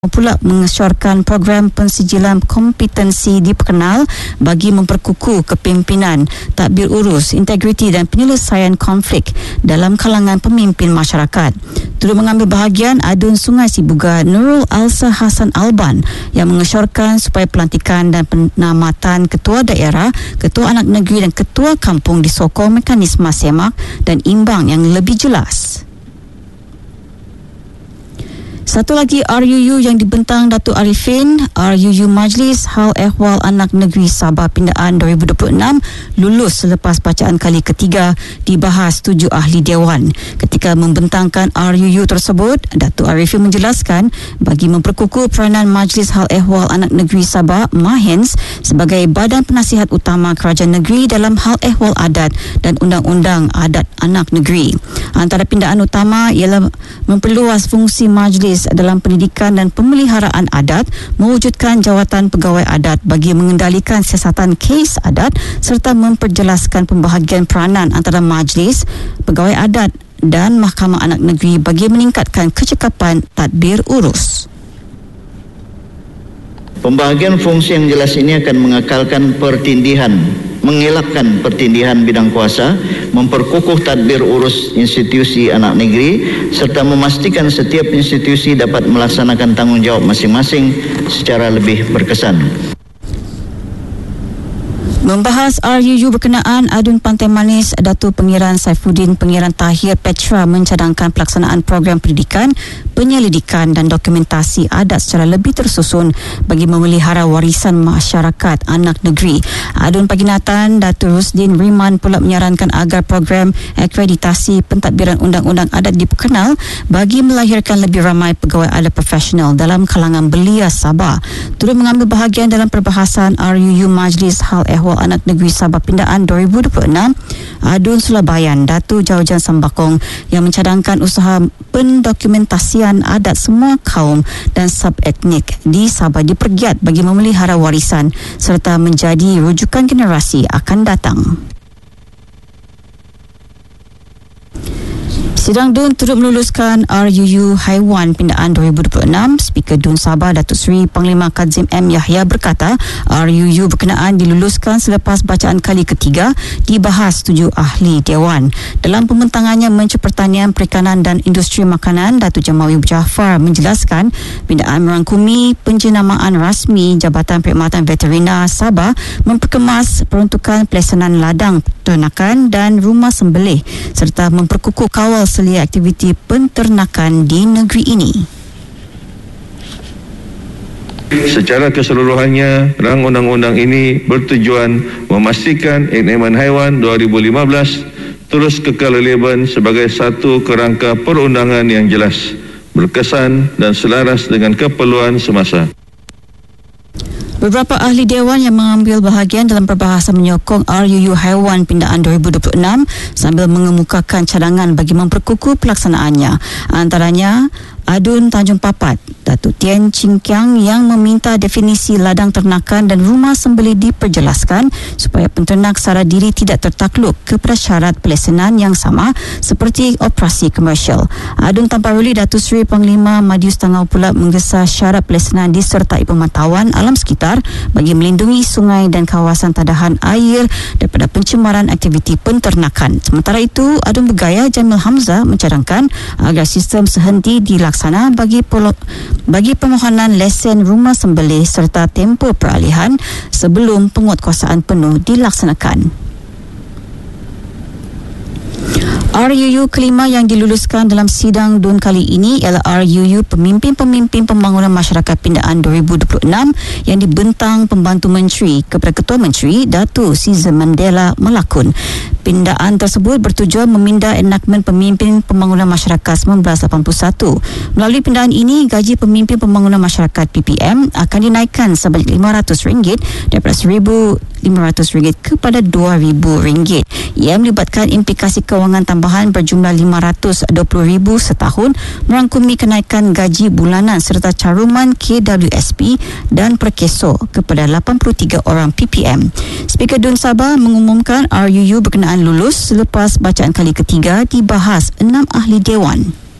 pula mengesyorkan program pensijilan kompetensi diperkenal bagi memperkukuh kepimpinan, tadbir urus, integriti dan penyelesaian konflik dalam kalangan pemimpin masyarakat. Turut mengambil bahagian Adun Sungai Sibuga Nurul Alsa Hassan Alban yang mengesyorkan supaya pelantikan dan penamatan ketua daerah, ketua anak negeri dan ketua kampung disokong mekanisme semak dan imbang yang lebih jelas. Satu lagi RUU yang dibentang Datuk Arifin, RUU Majlis Hal Ehwal Anak Negeri Sabah Pindaan 2026 lulus selepas bacaan kali ketiga dibahas 7 ahli Dewan. Ketika membentangkan RUU tersebut, Datuk Arifin menjelaskan bagi memperkukuh peranan Majlis Hal Ehwal Anak Negeri Sabah (MAHENS) sebagai badan penasihat utama kerajaan negeri dalam hal ehwal adat dan undang-undang adat anak negeri. Antara pindaan utama ialah memperluas fungsi majlis dalam pendidikan dan pemeliharaan adat, mewujudkan jawatan pegawai adat bagi mengendalikan siasatan kes adat serta memperjelaskan pembahagian peranan antara majlis, pegawai adat dan Mahkamah Anak Negeri bagi meningkatkan kecekapan tadbir urus. Pembahagian fungsi yang jelas ini akan mengekalkan pertindihan, mengelakkan pertindihan bidang kuasa, memperkukuh tadbir urus institusi anak negeri serta memastikan setiap institusi dapat melaksanakan tanggungjawab masing-masing secara lebih berkesan. Membahas RUU berkenaan, Adun Pantai Manis Datuk Pengiran Saifuddin Pengiran Tahir Petra mencadangkan pelaksanaan program pendidikan, penyelidikan dan dokumentasi adat secara lebih tersusun bagi memelihara warisan masyarakat anak negeri. Adun Paginatan Datuk Rusdin Riman pula menyarankan agar program akreditasi pentadbiran undang-undang adat diperkenal bagi melahirkan lebih ramai pegawai adat profesional dalam kalangan belia Sabah. Turut mengambil bahagian dalam perbahasan RUU Majlis Hal Ehwal Anak Negeri Sabah Pindaan 2026, Adun Sulabayan Datuk Jaujan Sambakong yang mencadangkan usaha pendokumentasian adat semua kaum dan subetnik di Sabah dipergiat bagi memelihara warisan serta menjadi rujukan generasi akan datang. Sidang DUN turut meluluskan RUU Haiwan Pindaan 2026. Speaker DUN Sabah Datuk Seri Panglima Kazim M. Yahya berkata RUU berkenaan diluluskan selepas bacaan kali ketiga dibahas 7 ahli Dewan. Dalam pembentangannya Menteri Pertanian, Perikanan dan Industri Makanan Datuk Jamawi Jaafar menjelaskan pindaan merangkumi penjenamaan rasmi Jabatan Perkhidmatan Veterina Sabah memperkemas peruntukan pelaksanaan ladang peternakan dan rumah sembelih serta memperkukuh kawal selia aktiviti penternakan di negeri ini. Secara keseluruhannya, rang undang-undang ini bertujuan memastikan Enakmen Haiwan 2015 terus kekal relevan sebagai satu kerangka perundangan yang jelas, berkesan dan selaras dengan keperluan semasa. Beberapa ahli Dewan yang mengambil bahagian dalam perbahasan menyokong RUU Haiwan Pindaan 2026 sambil mengemukakan cadangan bagi memperkukuh pelaksanaannya. Antaranya Adun Tanjung Papat Datuk Tien Ching Kiang yang meminta definisi ladang ternakan dan rumah sembelih diperjelaskan supaya penternak sara diri tidak tertakluk kepada syarat pelaksanaan yang sama seperti operasi komersial. Adun Tamparuli Datuk Seri Panglima Madius Tangau pula menggesa syarat pelaksanaan disertai pemantauan alam sekitar bagi melindungi sungai dan kawasan tadahan air daripada pencemaran aktiviti penternakan. Sementara itu, Adun Bergaya Jamil Hamzah mencadangkan agar sistem sehenti dilaksana bagi permohonan lesen rumah sembelih serta tempoh peralihan sebelum penguatkuasaan penuh dilaksanakan. RUU kelima yang diluluskan dalam sidang DUN kali ini ialah RUU Pemimpin-Pemimpin Pembangunan Masyarakat Pindaan 2026 yang dibentang Pembantu Menteri kepada Ketua Menteri Datuk Caesar Mandela Melakun. Pindaan tersebut bertujuan meminda enakmen Pemimpin Pembangunan Masyarakat 1981. Melalui pindaan ini, gaji Pemimpin Pembangunan Masyarakat PPM akan dinaikkan sebanyak RM500 daripada RM1,500 kepada RM2,000. Ia melibatkan implikasi kewangan tambahan berjumlah RM520,000 setahun, merangkumi kenaikan gaji bulanan serta caruman KWSP dan perkeso kepada 83 orang PPM. Speaker DUN Sabah mengumumkan RUU berkenaan lulus selepas bacaan kali ketiga dibahas 6 ahli Dewan.